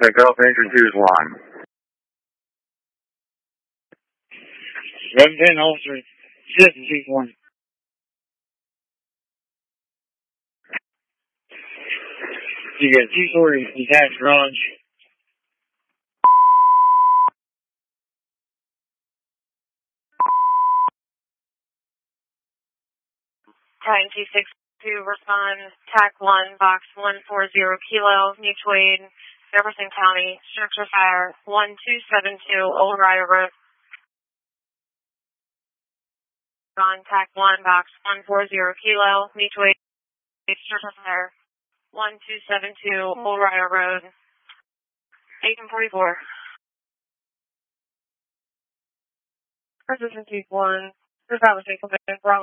Golf Entry 2's line. 1110 officer, 761. You got a two-story detached garage. Time 262, respond, TAC 1, box 140 kilo, mutual aid, Jefferson County, structure fire, 1272, Old Rider Road. On TAC 1, box 140 kilo, mutual aid, structure fire, 1272, Old Rider Road, 1844. Persistence 1, 356,